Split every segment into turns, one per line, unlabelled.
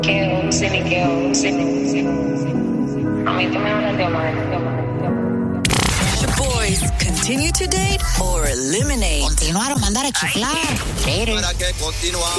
Boys, continue to date or eliminate.
Continuar o mandar a chiflar.
¿Para qué continuar?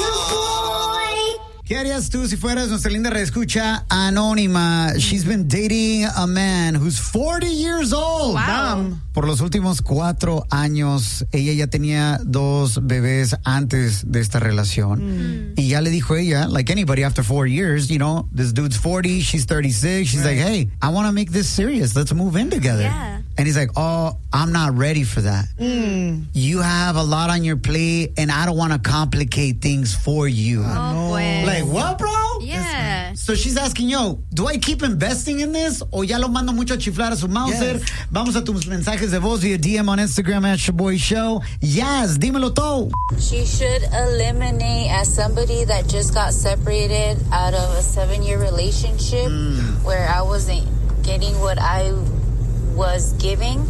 ¿Qué harías tú si fueras nuestra linda reescucha anónima? She's been dating a man who's 40 years old.
Wow.
Por los últimos 4 años, ella ya tenía 2 bebés antes de esta relación. Y ya le dijo ella, like anybody after 4 years, you know, this dude's 40, she's 36. She's like, hey, I want to make this serious. Let's move in together.
Yeah.
And he's like, oh, I'm not ready for that. You have a lot on your plate, and I don't want to complicate things for you.
Oh, pues.
Like, what, bro?
Yeah.
So she's asking, yo, do I keep investing in this? O ya lo mando mucho a chiflar a su Mauser?
Yes.
Vamos a tus mensajes de voz via DM on Instagram at Shaboy Show. Yes, dímelo todo.
She should eliminate as somebody that just got separated out of a 7-year relationship where I wasn't getting what I was giving.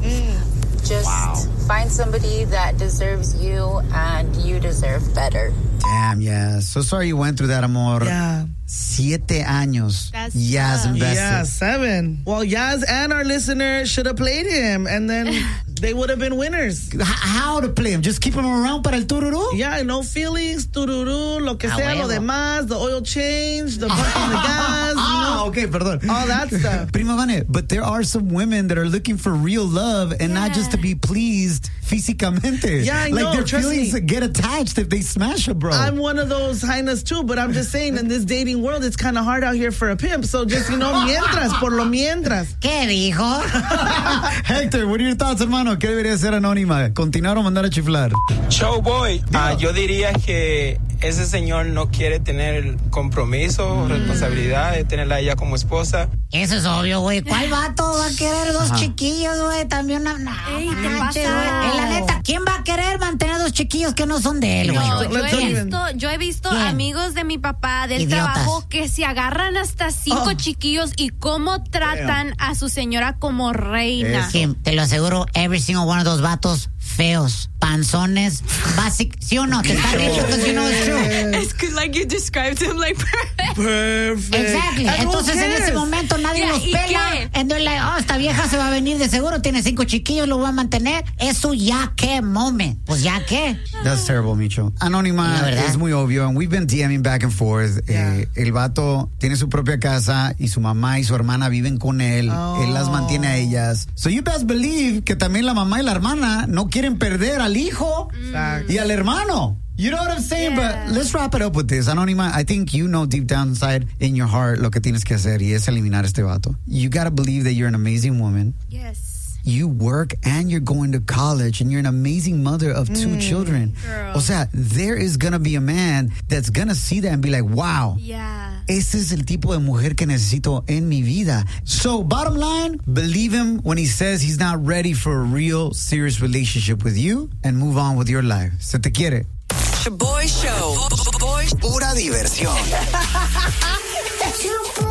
Just find somebody that deserves you and you deserve better.
Damn, yeah. So sorry you went through that, amor.
Yeah.
7 años.
That's
Yaz
tough.
invested.
Yeah, 7. Well, Yaz and our listener should have played him, and then they would have been winners.
How to play him? Just keep him around para el tururú?
Yeah, no feelings, tururú, lo que sea, lo
huevo.
demás, the oil change, the pumping the gas, you know,
Okay, perdón.
all that stuff.
Prima Vane, but there are some women that are looking for real love and not just to be pleased físicamente.
Yeah, I
like
know,
their
trust
feelings
me.
get attached if they smash a bro.
I'm one of those hyenas too, but I'm just saying in this dating world, it's kind of hard out here for a pimp. So just, you know, mientras, por lo mientras.
¿Qué dijo?
Hector, what are your thoughts, hermano? ¿Qué debería ser anónima? ¿Continuar o mandar a chiflar?
Showboy, yo diría que ese señor no quiere tener el compromiso, responsabilidad de tenerla a ella como esposa.
Eso es obvio, güey. ¿Cuál vato va a querer 2 chiquillos, güey? También una...
Ey, ¿te
manches,
pasa?
güey. La neta, ¿quién va a querer mantener 2 chiquillos que no son de él, güey?
No,
¿Quién?
yo he visto
¿Quién?
amigos de mi papá del
Idiotas.
trabajo que se agarran hasta 5 chiquillos y cómo tratan a su señora como reina.
Sí, te lo aseguro, every single one of those vatos feos, panzones, ¿sí o no? Te está dicho because you know it's true.
It's good, like you described him like perfect.
Perfect.
Exactly.
And who
Entonces en ese
cares?
momento nadie
Yeah,
los
¿y
pela.
qué?
Entonces, like, esta vieja se va a venir de seguro, tiene 5 chiquillos, lo va a mantener. Eso ya qué moment. Pues ya qué.
That's terrible, Micho. Anónima
La verdad.
es muy obvio, and we've been DMing back and forth.
Yeah.
El vato tiene su propia casa y su mamá y su hermana viven con él. Él las mantiene a ellas. So you best believe que también la mamá y la hermana no quieren perder al hijo y al hermano. You know what I'm saying?
Yeah.
But let's wrap it up with this. Anónima, I think you know deep down inside in your heart lo que tienes que hacer y es eliminar este vato. You gotta believe that you're an amazing woman.
Yes.
You work and you're going to college and you're an amazing mother of 2 children.
Girl.
O sea, there is going to be a man that's going to see that and be like, wow,
Yeah.
ese es el tipo de mujer que necesito en mi vida. So, bottom line, believe him when he says he's not ready for a real serious relationship with you and move on with your life. Se te quiere.
Shaboy Show. Boy,
Pura diversión.